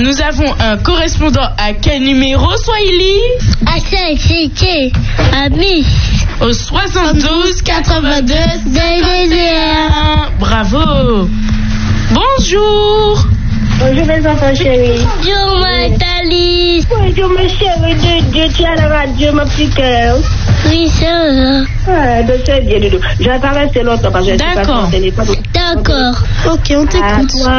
Nous avons un correspondant à quel numéro, Swahili? À c'était à Miss. Au 72 82 51. Bravo. Bonjour. Bonjour mes enfants chéris. Bonjour Mathalie. Bonjour mes chéris de Dieu, tu es à la radio, ma petite cœur. Oui, ça va. Ah, donc c'est bien, Doudou. Je vais pas rester longtemps parce que je suis pas sur le téléphone. D'accord. Ok, on t'écoute. À toi.